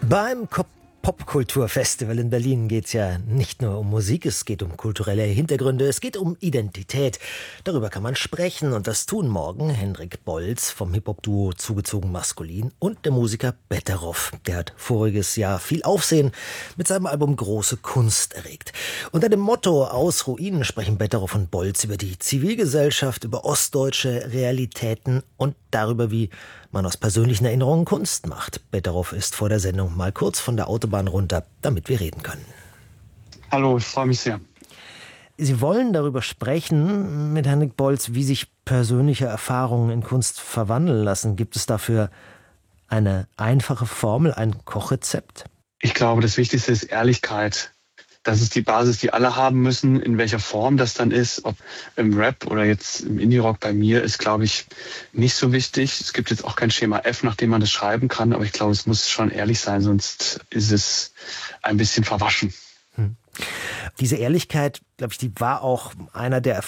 Beim Popkulturfestival in Berlin geht es ja nicht nur um Musik, es geht um kulturelle Hintergründe, es geht um Identität. Darüber kann man sprechen und das tun morgen Hendrik Bolz vom Hip-Hop-Duo Zugezogen Maskulin und der Musiker Betteroff. Der hat voriges Jahr viel Aufsehen mit seinem Album Große Kunst erregt. Unter dem Motto Aus Ruinen sprechen Betteroff und Bolz über die Zivilgesellschaft, über ostdeutsche Realitäten und darüber, wie man aus persönlichen Erinnerungen Kunst macht. Betteroff ist vor der Sendung mal kurz von der Autobahn runter, damit wir reden können. Hallo, ich freue mich sehr. Sie wollen darüber sprechen mit Hendrik Bolz, wie sich persönliche Erfahrungen in Kunst verwandeln lassen. Gibt es dafür eine einfache Formel, ein Kochrezept? Ich glaube, das Wichtigste ist Ehrlichkeit. Das ist die Basis, die alle haben müssen. In welcher Form das dann ist, ob im Rap oder jetzt im Indie-Rock bei mir, ist, glaube ich, nicht so wichtig. Es gibt jetzt auch kein Schema F, nach dem man das schreiben kann. Aber ich glaube, es muss schon ehrlich sein, sonst ist es ein bisschen verwaschen. Diese Ehrlichkeit, glaube ich, die war auch einer der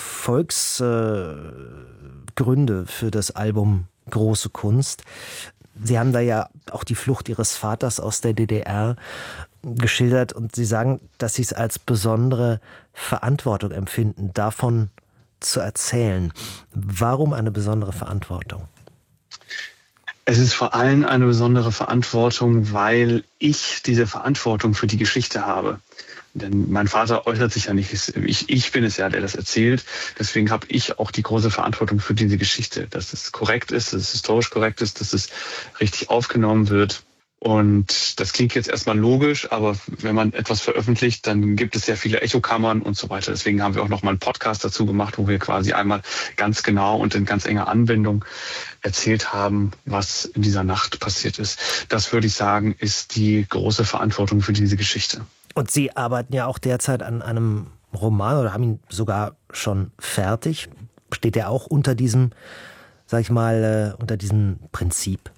Erfolgsgründe für das Album Große Kunst. Sie haben da ja auch die Flucht Ihres Vaters aus der DDR geschildert und Sie sagen, dass Sie es als besondere Verantwortung empfinden, davon zu erzählen. Warum eine besondere Verantwortung? Es ist vor allem eine besondere Verantwortung, weil ich diese Verantwortung für die Geschichte habe. Denn mein Vater äußert sich ja nicht. Ich bin es ja, der das erzählt. Deswegen habe ich auch die große Verantwortung für diese Geschichte, dass es korrekt ist, dass es historisch korrekt ist, dass es richtig aufgenommen wird. Und das klingt jetzt erstmal logisch, aber wenn man etwas veröffentlicht, dann gibt es sehr viele Echokammern und so weiter. Deswegen haben wir auch noch mal einen Podcast dazu gemacht, wo wir quasi einmal ganz genau und in ganz enger Anwendung erzählt haben, was in dieser Nacht passiert ist. Das würde ich sagen, ist die große Verantwortung für diese Geschichte. Und Sie arbeiten ja auch derzeit an einem Roman oder haben ihn sogar schon fertig. Steht der auch unter diesem, sag ich mal, unter diesem Prinzip?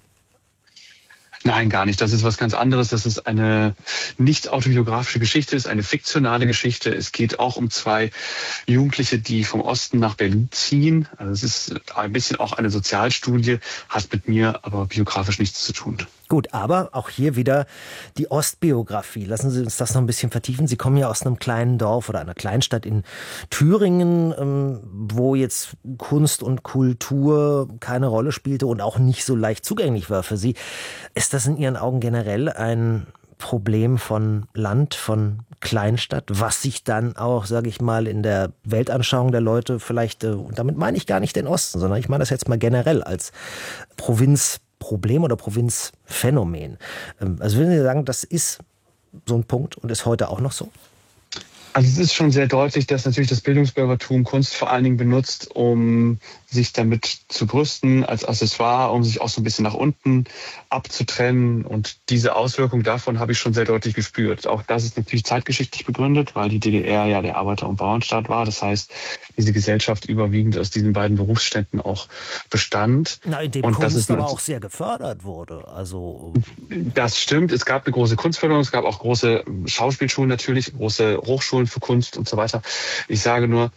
Nein, gar nicht. Das ist was ganz anderes. Das ist eine nicht autobiografische Geschichte, ist eine fiktionale Geschichte. Es geht auch um zwei Jugendliche, die vom Osten nach Berlin ziehen. Also es ist ein bisschen auch eine Sozialstudie, hat mit mir aber biografisch nichts zu tun. Gut, aber auch hier wieder die Ostbiografie. Lassen Sie uns das noch ein bisschen vertiefen. Sie kommen ja aus einem kleinen Dorf oder einer Kleinstadt in Thüringen, wo jetzt Kunst und Kultur keine Rolle spielte und auch nicht so leicht zugänglich war für Sie. Ist das in Ihren Augen generell ein Problem von Land, von Kleinstadt, was sich dann auch, sage ich mal, in der Weltanschauung der Leute vielleicht, und damit meine ich gar nicht den Osten, sondern ich meine das jetzt mal generell als Provinzproblem oder Provinzphänomen. Also würden Sie sagen, das ist so ein Punkt und ist heute auch noch so? Also es ist schon sehr deutlich, dass natürlich das Bildungsbürgertum Kunst vor allen Dingen benutzt, um sich damit zu brüsten als Accessoire, um sich auch so ein bisschen nach unten abzutrennen. Und diese Auswirkung davon habe ich schon sehr deutlich gespürt. Auch das ist natürlich zeitgeschichtlich begründet, weil die DDR ja der Arbeiter- und Bauernstaat war. Das heißt, diese Gesellschaft überwiegend aus diesen beiden Berufsständen auch bestand. Na, in dem und Kunst das ist aber auch sehr gefördert wurde. Also das stimmt. Es gab eine große Kunstförderung, es gab auch große Schauspielschulen natürlich, große Hochschulen für Kunst und so weiter. Ich sage nur,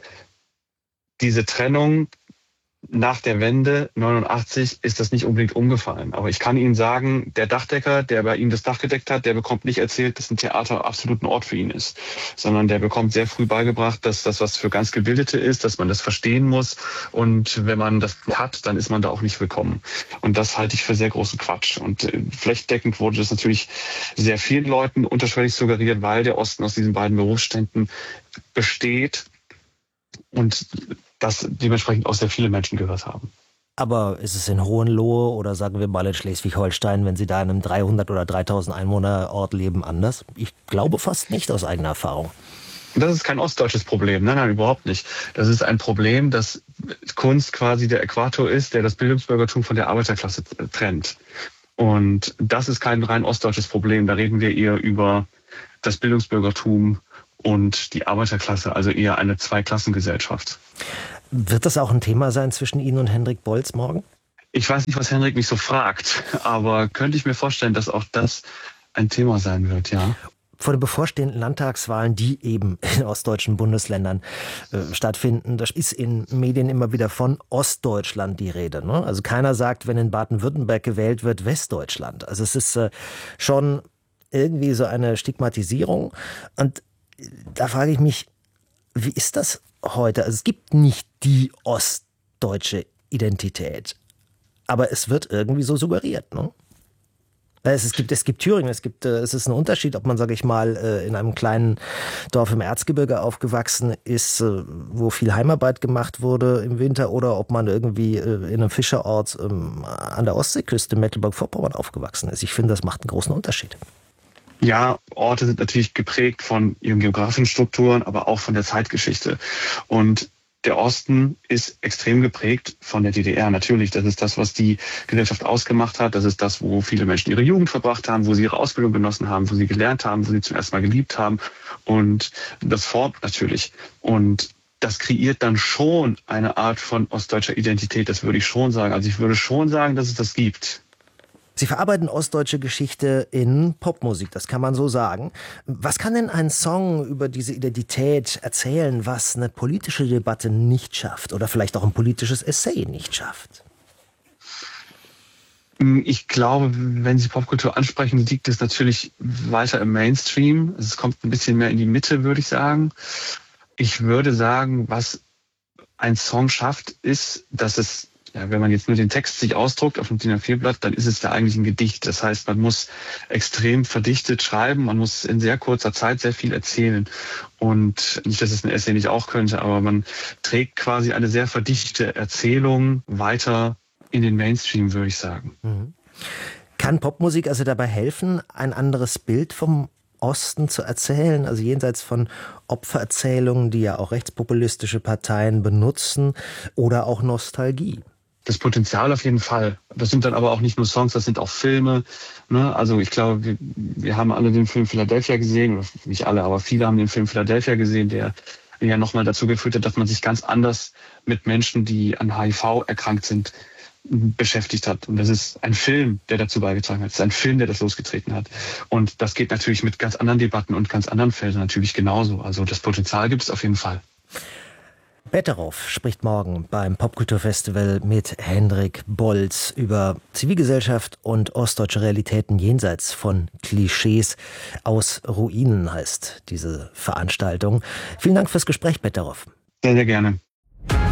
diese Trennung nach der Wende 89 ist das nicht unbedingt umgefallen. Aber ich kann Ihnen sagen, der Dachdecker, der bei Ihnen das Dach gedeckt hat, der bekommt nicht erzählt, dass ein Theater absolut ein Ort für ihn ist. Sondern der bekommt sehr früh beigebracht, dass das was für ganz Gebildete ist, dass man das verstehen muss. Und wenn man das hat, dann ist man da auch nicht willkommen. Und das halte ich für sehr großen Quatsch. Und flächendeckend wurde das natürlich sehr vielen Leuten unterschwellig suggeriert, weil der Osten aus diesen beiden Berufsständen besteht. Und das dementsprechend auch sehr viele Menschen gehört haben. Aber ist es in Hohenlohe oder sagen wir mal in Schleswig-Holstein, wenn Sie da in einem 300 oder 3000 Einwohner-Ort leben, anders? Ich glaube fast nicht aus eigener Erfahrung. Das ist kein ostdeutsches Problem. Nein, überhaupt nicht. Das ist ein Problem, dass Kunst quasi der Äquator ist, der das Bildungsbürgertum von der Arbeiterklasse trennt. Und das ist kein rein ostdeutsches Problem. Da reden wir eher über das Bildungsbürgertum und die Arbeiterklasse, also eher eine Zweiklassengesellschaft. Wird das auch ein Thema sein zwischen Ihnen und Hendrik Bolz morgen? Ich weiß nicht, was Hendrik mich so fragt, aber könnte ich mir vorstellen, dass auch das ein Thema sein wird, ja. Vor den bevorstehenden Landtagswahlen, die eben in ostdeutschen Bundesländern stattfinden, da ist in Medien immer wieder von Ostdeutschland die Rede, ne? Also keiner sagt, wenn in Baden-Württemberg gewählt wird, Westdeutschland. Also es ist schon irgendwie so eine Stigmatisierung. Und da frage ich mich, wie ist das heute? Also es gibt nicht die ostdeutsche Identität, aber es wird irgendwie so suggeriert, ne? Es gibt Thüringen, es ist ein Unterschied, ob man, sage ich mal, in einem kleinen Dorf im Erzgebirge aufgewachsen ist, wo viel Heimarbeit gemacht wurde im Winter, oder ob man irgendwie in einem Fischerort an der Ostseeküste in Mecklenburg-Vorpommern aufgewachsen ist. Ich finde, das macht einen großen Unterschied. Ja, Orte sind natürlich geprägt von ihren geografischen Strukturen, aber auch von der Zeitgeschichte. Und der Osten ist extrem geprägt von der DDR. Natürlich, das ist das, was die Gesellschaft ausgemacht hat. Das ist das, wo viele Menschen ihre Jugend verbracht haben, wo sie ihre Ausbildung genossen haben, wo sie gelernt haben, wo sie zum ersten Mal geliebt haben. Und das formt natürlich. Und das kreiert dann schon eine Art von ostdeutscher Identität. Das würde ich schon sagen. Also ich würde schon sagen, dass es das gibt. Sie verarbeiten ostdeutsche Geschichte in Popmusik, das kann man so sagen. Was kann denn ein Song über diese Identität erzählen, was eine politische Debatte nicht schafft oder vielleicht auch ein politisches Essay nicht schafft? Ich glaube, wenn Sie Popkultur ansprechen, liegt es natürlich weiter im Mainstream. Es kommt ein bisschen mehr in die Mitte, würde ich sagen. Ich würde sagen, was ein Song schafft, ist, dass es, ja, wenn man jetzt nur den Text sich ausdruckt auf einem DIN A4-Blatt, dann ist es ja eigentlich ein Gedicht. Das heißt, man muss extrem verdichtet schreiben, man muss in sehr kurzer Zeit sehr viel erzählen. Und nicht, dass es ein Essay nicht auch könnte, aber man trägt quasi eine sehr verdichtete Erzählung weiter in den Mainstream, würde ich sagen. Mhm. Kann Popmusik also dabei helfen, ein anderes Bild vom Osten zu erzählen, also jenseits von Opfererzählungen, die ja auch rechtspopulistische Parteien benutzen, oder auch Nostalgie? Das Potenzial auf jeden Fall. Das sind dann aber auch nicht nur Songs, das sind auch Filme. Ne? Also ich glaube, wir haben alle den Film Philadelphia gesehen, oder nicht alle, aber viele haben den Film Philadelphia gesehen, der ja nochmal dazu geführt hat, dass man sich ganz anders mit Menschen, die an HIV erkrankt sind, beschäftigt hat. Und das ist ein Film, der dazu beigetragen hat. Es ist ein Film, der das losgetreten hat. Und das geht natürlich mit ganz anderen Debatten und ganz anderen Feldern natürlich genauso. Also das Potenzial gibt es auf jeden Fall. Betteroff spricht morgen beim Popkulturfestival mit Hendrik Bolz über Zivilgesellschaft und ostdeutsche Realitäten jenseits von Klischees. Aus Ruinen heißt diese Veranstaltung. Vielen Dank fürs Gespräch, Betteroff. Sehr, sehr gerne.